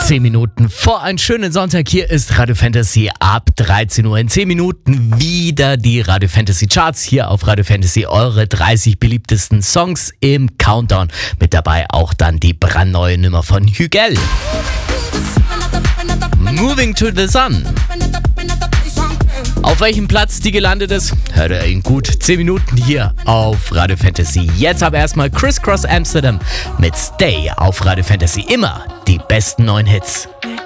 10 Minuten vor einem schönen Sonntag. Hier ist Radio Fantasy ab 13 Uhr. In 10 Minuten wieder die Radio Fantasy Charts hier auf Radio Fantasy. Eure 30 beliebtesten Songs im Countdown. Mit dabei auch dann die brandneue Nummer von Hügel. Moving to the Sun. Auf welchem Platz die gelandet ist, hört ihr in gut 10 Minuten hier auf Radio Fantasy. Jetzt aber erstmal Criss Cross Amsterdam mit Stay auf Radio Fantasy. Immer die besten neuen Hits.